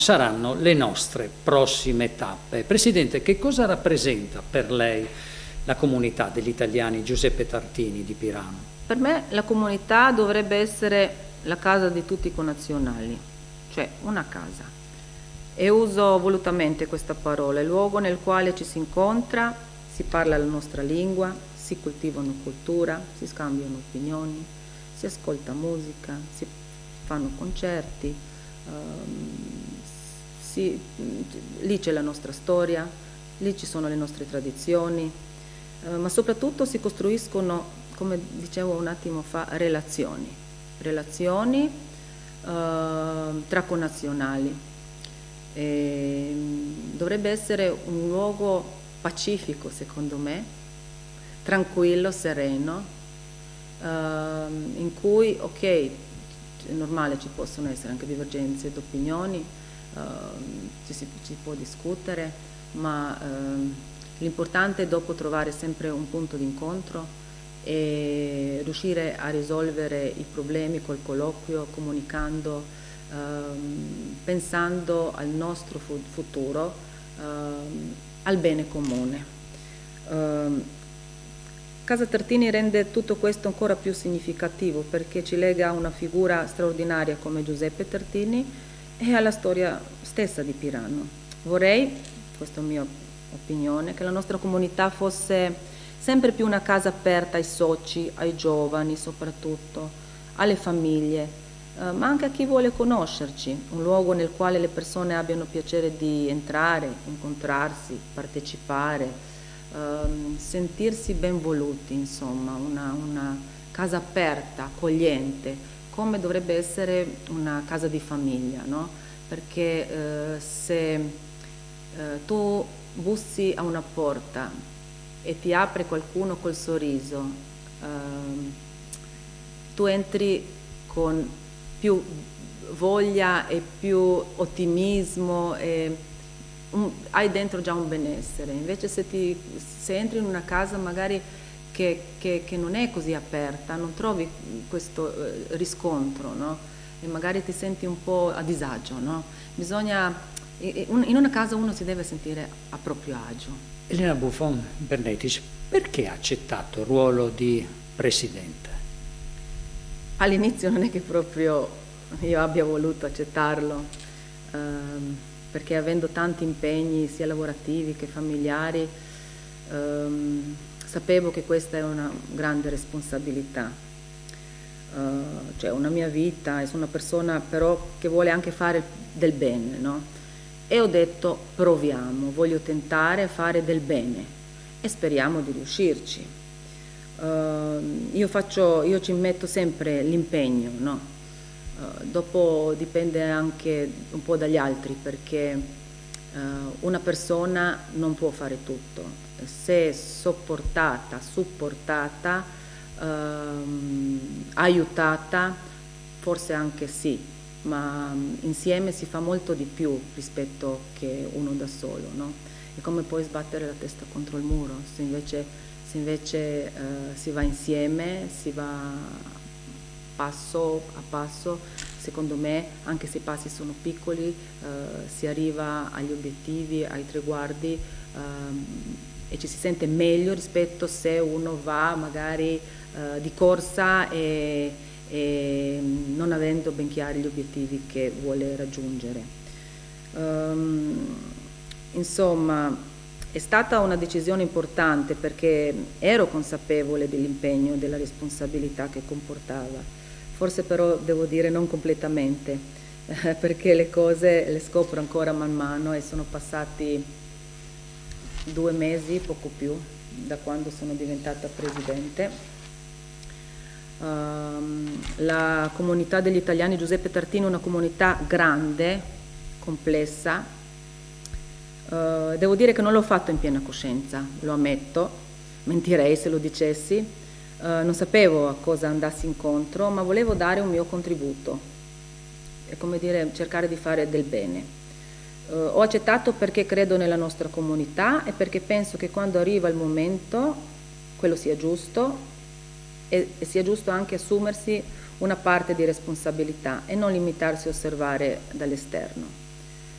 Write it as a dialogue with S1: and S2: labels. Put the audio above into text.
S1: saranno le nostre prossime tappe. Presidente, che cosa rappresenta per lei la comunità degli italiani Giuseppe Tartini di Pirano?
S2: Per me la comunità dovrebbe essere la casa di tutti i connazionali, cioè una casa. E uso volutamente questa parola, il luogo nel quale ci si incontra, si parla la nostra lingua, si coltivano cultura, si scambiano opinioni, si ascolta musica, si fanno concerti, lì c'è la nostra storia, lì ci sono le nostre tradizioni, ma soprattutto si costruiscono, come dicevo un attimo fa, relazioni tra connazionali. Dovrebbe essere un luogo pacifico, secondo me, tranquillo, sereno, in cui, ok, è normale, ci possono essere anche divergenze d'opinioni, ci può discutere, ma l'importante è dopo trovare sempre un punto d'incontro e riuscire a risolvere i problemi col colloquio, comunicando, pensando al nostro futuro, al bene comune. Casa Tartini rende tutto questo ancora più significativo perché ci lega a una figura straordinaria come Giuseppe Tartini e alla storia stessa di Pirano. Vorrei, questa è la mia opinione, che la nostra comunità fosse sempre più una casa aperta ai soci, ai giovani soprattutto, alle famiglie, ma anche a chi vuole conoscerci, un luogo nel quale le persone abbiano piacere di entrare, incontrarsi, partecipare, sentirsi benvoluti, insomma, una casa aperta, accogliente, come dovrebbe essere una casa di famiglia, no? Perché se tu bussi a una porta e ti apre qualcuno col sorriso, tu entri con più voglia e più ottimismo e hai dentro già un benessere. Invece se entri in una casa magari che non è così aperta, non trovi questo riscontro, no? E magari ti senti un po' a disagio, no? In una casa uno si deve sentire a proprio agio.
S1: Elena Buffon Bernetic, perché ha accettato il ruolo di presidente?
S2: All'inizio non è che proprio io abbia voluto accettarlo, perché avendo tanti impegni sia lavorativi che familiari, sapevo che questa è una grande responsabilità, cioè una mia vita, sono una persona però che vuole anche fare del bene, no? E ho detto proviamo, voglio tentare fare del bene e speriamo di riuscirci. Io ci metto sempre l'impegno, no? Dopo dipende anche un po' dagli altri perché una persona non può fare tutto. Se supportata, aiutata, forse anche sì, ma insieme si fa molto di più rispetto che uno da solo, no? È come poi sbattere la testa contro il muro, se invece si va insieme, si va passo a passo, secondo me, anche se i passi sono piccoli, si arriva agli obiettivi, ai traguardi e ci si sente meglio rispetto se uno va magari di corsa e non avendo ben chiari gli obiettivi che vuole raggiungere. Insomma, è stata una decisione importante perché ero consapevole dell'impegno e della responsabilità che comportava, forse però devo dire non completamente, perché le cose le scopro ancora man mano e sono passati 2 mesi, poco più, da quando sono diventata presidente. La comunità degli italiani Giuseppe Tartini è una comunità grande, complessa. Devo dire che non l'ho fatto in piena coscienza, lo ammetto, mentirei se lo dicessi, non sapevo a cosa andassi incontro, ma volevo dare un mio contributo, è come dire cercare di fare del bene. Ho accettato perché credo nella nostra comunità e perché penso che quando arriva il momento quello sia giusto e sia giusto anche assumersi una parte di responsabilità e non limitarsi a osservare dall'esterno.